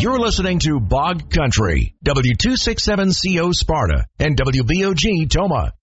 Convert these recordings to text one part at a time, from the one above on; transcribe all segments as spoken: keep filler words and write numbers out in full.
You're listening to Bog Country, W two sixty-seven C O Sparta and W B O G Toma.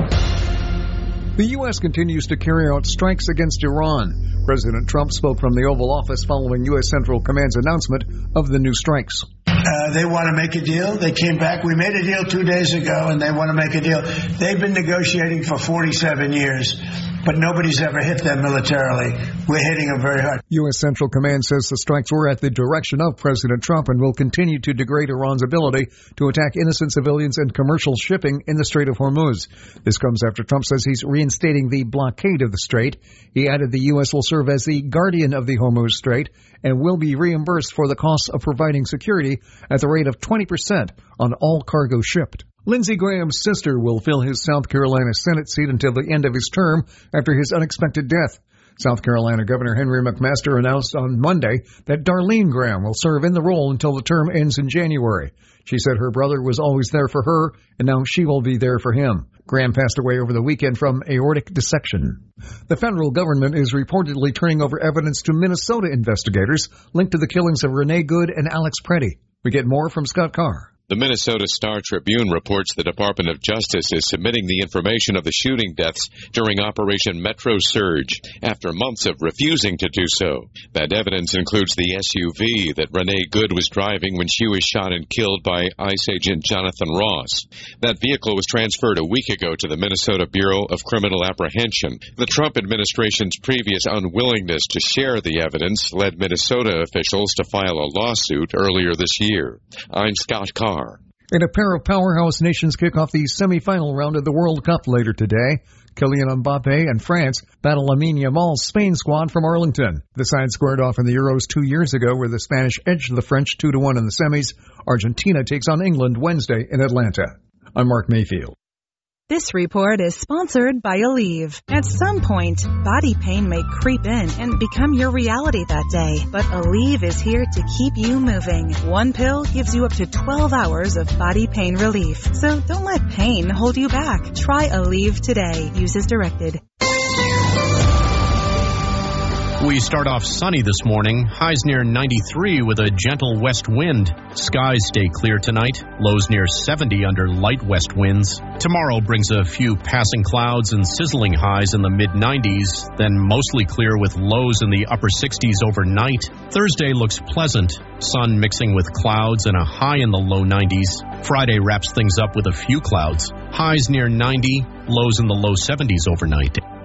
The U S continues to carry out strikes against Iran. President Trump spoke from the Oval Office following U S Central Command's announcement of the new strikes. Uh, they want to make a deal. They came back. We made a deal two days ago, and they want to make a deal. They've been negotiating for forty-seven years, but nobody's ever hit them militarily. We're hitting them very hard. U S Central Command says the strikes were at the direction of President Trump and will continue to degrade Iran's ability to attack innocent civilians and commercial shipping in the Strait of Hormuz. This comes after Trump says he's reinstating the blockade of the strait. He added the U S will serve as the guardian of the Hormuz Strait and will be reimbursed for the costs of providing security at the rate of twenty percent on all cargo shipped. Lindsey Graham's sister will fill his South Carolina Senate seat until the end of his term after his unexpected death. South Carolina Governor Henry McMaster announced on Monday that Darlene Graham will serve in the role until the term ends in January. She said her brother was always there for her, and now she will be there for him. Graham passed away over the weekend from aortic dissection. The federal government is reportedly turning over evidence to Minnesota investigators linked to the killings of Renee Good and Alex Preddy. We get more from Scott Carr. The Minnesota Star Tribune reports the Department of Justice is submitting the information of the shooting deaths during Operation Metro Surge after months of refusing to do so. That evidence includes the S U V that Renee Good was driving when she was shot and killed by ICE agent Jonathan Ross. That vehicle was transferred a week ago to the Minnesota Bureau of Criminal Apprehension. The Trump administration's previous unwillingness to share the evidence led Minnesota officials to file a lawsuit earlier this year. I'm Scott Carr. And a pair of powerhouse nations kick off the semifinal round of the World Cup later today. Kylian Mbappe and France battle Lamine Yamal's Spain squad from Arlington. The side squared off in the Euros two years ago where the Spanish edged the French two to one in the semis. Argentina takes on England Wednesday in Atlanta. I'm Mark Mayfield. This report is sponsored by Aleve. At some point, body pain may creep in and become your reality that day. But Aleve is here to keep you moving. One pill gives you up to twelve hours of body pain relief. So don't let pain hold you back. Try Aleve today. Use as directed. We start off sunny this morning, highs near ninety-three with a gentle west wind. Skies stay clear tonight, lows near seventy under light west winds. Tomorrow brings a few passing clouds and sizzling highs in the mid nineties, then mostly clear with lows in the upper sixties overnight. Thursday looks pleasant, sun mixing with clouds and a high in the low nineties. Friday wraps things up with a few clouds, highs near ninety, lows in the low seventies overnight.